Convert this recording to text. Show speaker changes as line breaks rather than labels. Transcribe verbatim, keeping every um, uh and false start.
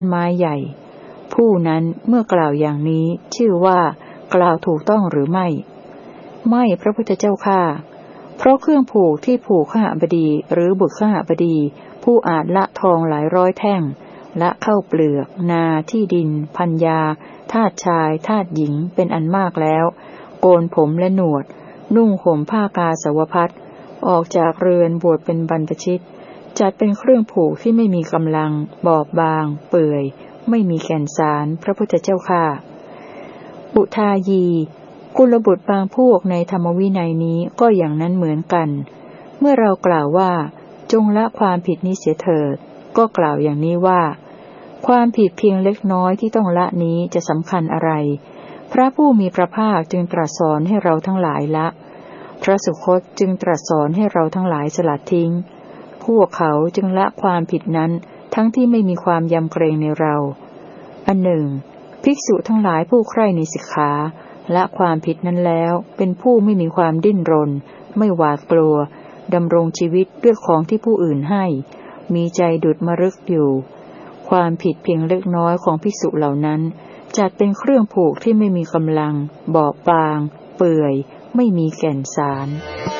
ไม้ใหญ่ผู้นั้นเมื่อกล่าวอย่างนี้ชื่อว่ากล่าวถูกต้องหรือไม่ไม่พระพุทธเจ้าข้าเพราะเครื่องผูกที่ผูกขหบดีหรือบุตรขหบดีผู้อาจละทองหลายร้อยแท่งละเข้าเปลือกนาที่ดินพัญญาทาสชายทาสหญิงเป็นอันมากแล้วโกนผมและหนวดนุ่งห่มผ้ากาสาวพัสต์ออกจากเรือนบวชเป็นบรรพชิตจัดเป็นเครื่องผูกที่ไม่มีกำลังบอบบางเปื่อยไม่มีแก่นสารพระพุทธเจ้าข้าอุทายีกุลบุตรบางพวกในธรรมวินัยนี้ก็อย่างนั้นเหมือนกันเมื่อเรากล่าวว่าจงละความผิดนี้เสียเถิดก็กล่าวอย่างนี้ว่าความผิดเพียงเล็กน้อยที่ต้องละนี้จะสำคัญอะไรพระผู้มีพระภาคจึงตรัสสอนให้เราทั้งหลายละพระสุคตจึงตรัสสอนให้เราทั้งหลายสลัดทิ้งพวกเขาจึงละความผิดนั้นทั้งที่ไม่มีความยำเกรงในเราอันหนึ่งภิกษุทั้งหลายผู้ใคร่ในสิกขาละความผิดนั้นแล้วเป็นผู้ไม่มีความดิ้นรนไม่หวาดกลัวดำรงชีวิตด้วยของที่ผู้อื่นให้มีใจดุจมฤกอยู่ความผิดเพียงเล็กน้อยของภิกษุเหล่านั้นจัดเป็นเครื่องผูกที่ไม่มีกำลังบอบบางเปื่อยไม่มีแก่นสาร